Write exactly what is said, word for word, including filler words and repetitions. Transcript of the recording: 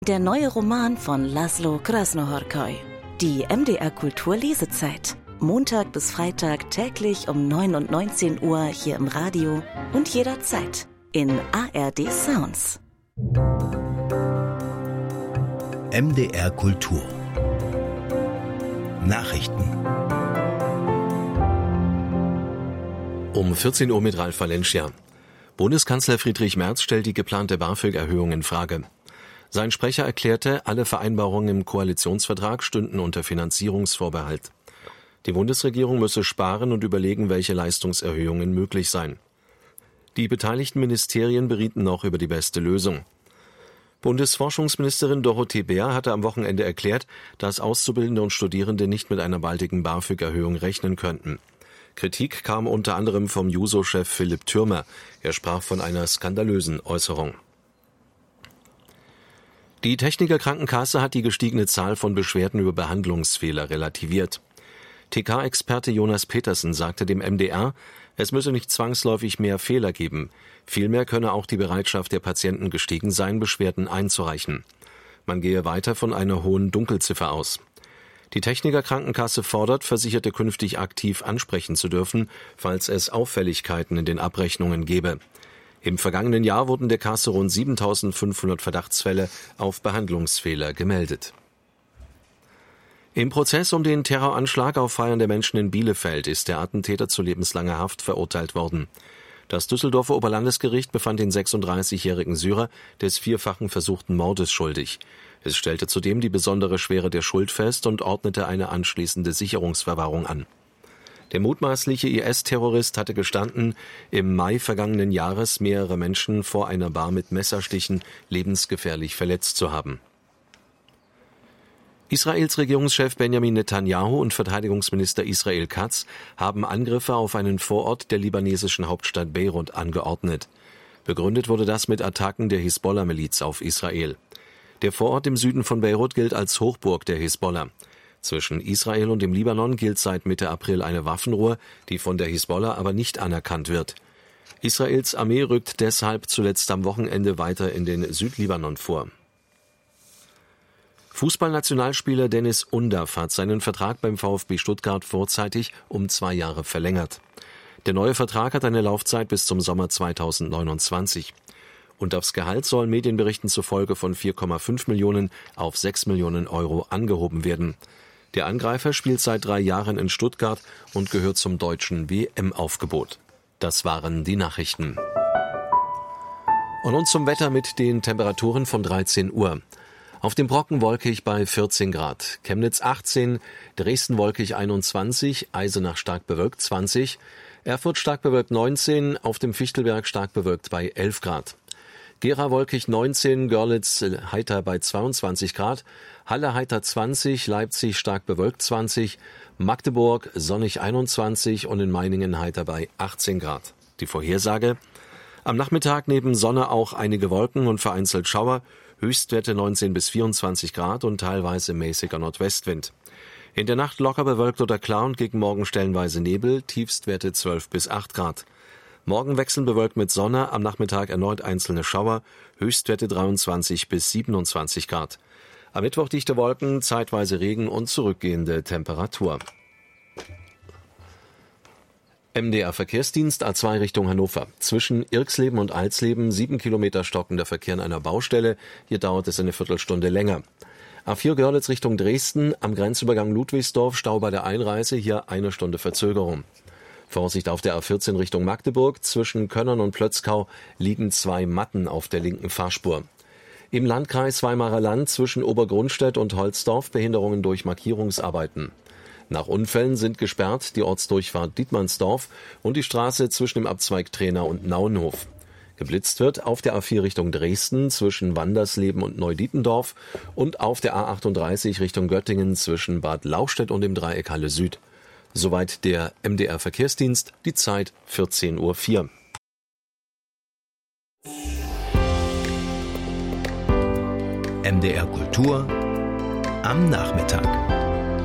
Der neue Roman von Laszlo Krasnohorkai. Die M D R Kultur Lesezeit. Montag bis Freitag täglich um neun und neunzehn Uhr hier im Radio und jederzeit in A R D Sounds. M D R Kultur. Nachrichten. Um vierzehn Uhr mit Ralf Valencia. Bundeskanzler Friedrich Merz stellt die geplante BAföG-Erhöhung in Frage. Sein Sprecher erklärte, alle Vereinbarungen im Koalitionsvertrag stünden unter Finanzierungsvorbehalt. Die Bundesregierung müsse sparen und überlegen, welche Leistungserhöhungen möglich seien. Die beteiligten Ministerien berieten noch über die beste Lösung. Bundesforschungsministerin Dorothee Bär hatte am Wochenende erklärt, dass Auszubildende und Studierende nicht mit einer baldigen BAföG-Erhöhung rechnen könnten. Kritik kam unter anderem vom Juso-Chef Philipp Thürmer. Er sprach von einer skandalösen Äußerung. Die Techniker Krankenkasse hat die gestiegene Zahl von Beschwerden über Behandlungsfehler relativiert. T K-Experte Jonas Petersen sagte dem M D R, es müsse nicht zwangsläufig mehr Fehler geben. Vielmehr könne auch die Bereitschaft der Patienten gestiegen sein, Beschwerden einzureichen. Man gehe weiter von einer hohen Dunkelziffer aus. Die Techniker Krankenkasse fordert, Versicherte künftig aktiv ansprechen zu dürfen, falls es Auffälligkeiten in den Abrechnungen gebe. Im vergangenen Jahr wurden der Kasse rund siebentausendfünfhundert Verdachtsfälle auf Behandlungsfehler gemeldet. Im Prozess um den Terroranschlag auf feiernde Menschen in Bielefeld ist der Attentäter zu lebenslanger Haft verurteilt worden. Das Düsseldorfer Oberlandesgericht befand den sechsunddreißigjährigen Syrer des vierfachen versuchten Mordes schuldig. Es stellte zudem die besondere Schwere der Schuld fest und ordnete eine anschließende Sicherungsverwahrung an. Der mutmaßliche I S-Terrorist hatte gestanden, im Mai vergangenen Jahres mehrere Menschen vor einer Bar mit Messerstichen lebensgefährlich verletzt zu haben. Israels Regierungschef Benjamin Netanyahu und Verteidigungsminister Israel Katz haben Angriffe auf einen Vorort der libanesischen Hauptstadt Beirut angeordnet. Begründet wurde das mit Attacken der Hisbollah-Miliz auf Israel. Der Vorort im Süden von Beirut gilt als Hochburg der Hisbollah. Zwischen Israel und dem Libanon gilt seit Mitte April eine Waffenruhe, die von der Hisbollah aber nicht anerkannt wird. Israels Armee rückt deshalb zuletzt am Wochenende weiter in den Südlibanon vor. Fußballnationalspieler Deniz Undav hat seinen Vertrag beim VfB Stuttgart vorzeitig um zwei Jahre verlängert. Der neue Vertrag hat eine Laufzeit bis zum Sommer zweitausendneunundzwanzig. Undavs Gehalt soll Medienberichten zufolge von vier Komma fünf Millionen auf sechs Millionen Euro angehoben werden. Der Angreifer spielt seit drei Jahren in Stuttgart und gehört zum deutschen W M-Aufgebot. Das waren die Nachrichten. Und nun zum Wetter mit den Temperaturen von dreizehn Uhr. Auf dem Brocken wolkig bei vierzehn Grad, Chemnitz achtzehn, Dresden wolkig einundzwanzig, Eisenach stark bewölkt zwanzig, Erfurt stark bewölkt neunzehn, auf dem Fichtelberg stark bewölkt bei elf Grad. Gera wolkig neunzehn, Görlitz heiter bei zweiundzwanzig Grad, Halle heiter zwanzig, Leipzig stark bewölkt zwanzig, Magdeburg sonnig einundzwanzig und in Meiningen heiter bei achtzehn Grad. Die Vorhersage: Am Nachmittag neben Sonne auch einige Wolken und vereinzelt Schauer, Höchstwerte neunzehn bis vierundzwanzig Grad und teilweise mäßiger Nordwestwind. In der Nacht locker bewölkt oder klar und gegen Morgen stellenweise Nebel, Tiefstwerte zwölf bis acht Grad. Morgen wechselnd bewölkt mit Sonne, am Nachmittag erneut einzelne Schauer, Höchstwerte dreiundzwanzig bis siebenundzwanzig Grad. Am Mittwoch dichte Wolken, zeitweise Regen und zurückgehende Temperatur. M D R Verkehrsdienst A zwei Richtung Hannover. Zwischen Irxleben und Alsleben sieben Kilometer stockender Verkehr an einer Baustelle. Hier dauert es eine Viertelstunde länger. A vier Görlitz Richtung Dresden, am Grenzübergang Ludwigsdorf, Stau bei der Einreise, hier eine Stunde Verzögerung. Vorsicht auf der A vierzehn Richtung Magdeburg. Zwischen Könnern und Plötzkau liegen zwei Matten auf der linken Fahrspur. Im Landkreis Weimarer Land zwischen Obergrunstedt und Holzdorf Behinderungen durch Markierungsarbeiten. Nach Unfällen sind gesperrt die Ortsdurchfahrt Dietmannsdorf und die Straße zwischen dem Abzweig Trena und Nauenhof. Geblitzt wird auf der A vier Richtung Dresden zwischen Wandersleben und Neudietendorf und auf der A achtunddreißig Richtung Göttingen zwischen Bad Lauchstädt und dem Dreieck Halle Süd. Soweit der M D R Verkehrsdienst, die Zeit vierzehn Uhr vier. M D R Kultur am Nachmittag.